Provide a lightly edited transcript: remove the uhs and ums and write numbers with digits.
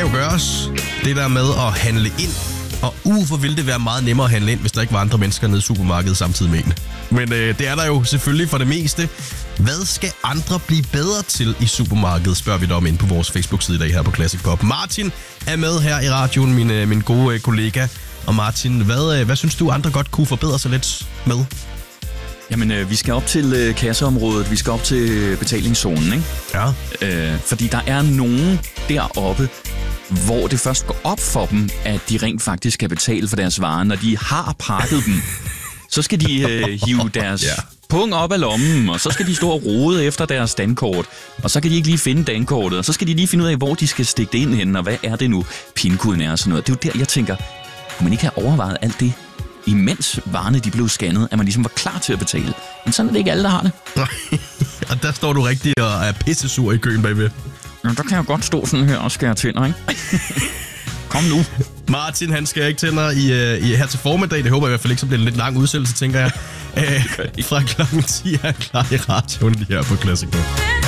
jo gøres. Det der med at handle ind. Og hvor ville det være meget nemmere at handle ind, hvis der ikke var andre mennesker nede i supermarkedet samtidig med en. Men det er der jo selvfølgelig for det meste. Hvad skal andre blive bedre til i supermarkedet, spørger vi dig om inde på vores Facebook-side i dag her på Classic Pop. Martin er med her i radioen, min gode kollega. Og Martin, hvad synes du, andre godt kunne forbedre sig lidt med? Jamen, vi skal op til kasseområdet, vi skal op til betalingszonen, ikke? Ja. Fordi der er nogen deroppe, hvor det først går op for dem, at de rent faktisk kan betale for deres varer. Når de har pakket dem, så skal de hive deres pung op af lommen, og så skal de stå og rode efter deres dankort, og så kan de ikke lige finde dankortet, og så skal de lige finde ud af, hvor de skal stikke det ind hen, og hvad er det nu, pinkoden er og sådan noget. Det er jo der, jeg tænker, kunne man ikke have overvejet alt det, imens varerne de blev scannet, at man ligesom var klar til at betale. Men sådan er det ikke alle, der har det. Og der står du rigtig og er pissesur i køen bagved. Ja, der kan jeg godt stå sådan her og skære tænder, ikke? Kom nu. Martin, han skærer ikke tænder i her til formiddag. Det håber jeg i hvert fald ikke, så bliver det en lidt lang udsættelse, tænker jeg. Fra klokken 10 er klar i radioen lige her på Classic Pop.